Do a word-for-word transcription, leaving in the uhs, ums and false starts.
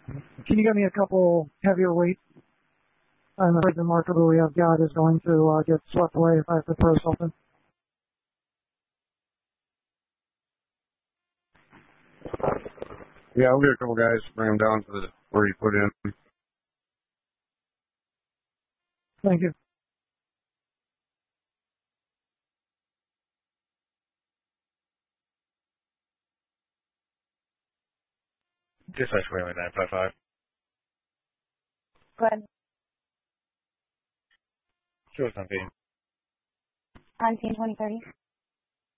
Can you get me a couple heavier weight? I'm afraid the marker we have got is going to uh, get swept away if I have to throw something. Yeah, I'll get a couple guys, bring them down to the where you put in. Thank you. Dispatch Wayland nine five five. Go ahead. Show us on scene. On scene twenty thirty.